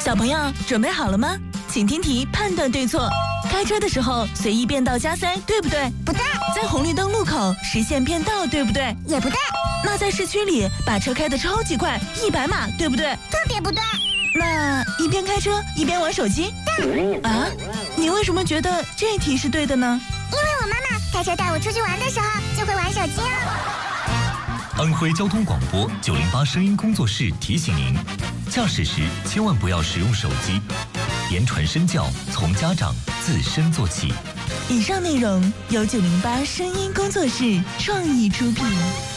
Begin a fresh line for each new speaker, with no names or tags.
小朋友准备好了吗？请听题，判断对错。开车的时候随意变道加塞，对不对？
不对。
在红绿灯路口实现变道，对不对？
也不对。
那在市区里把车开得超级快，100码，对不对？
特别不对。
那一边开车一边玩手机？
对。
啊？你为什么觉得这题是对的呢？
因为我妈妈开车带我出去玩的时候就会玩手机啊。
安徽交通广播908声音工作室提醒您：驾驶时千万不要使用手机，言传身教从家长自身做起。
以上内容由908声音工作室创意出品。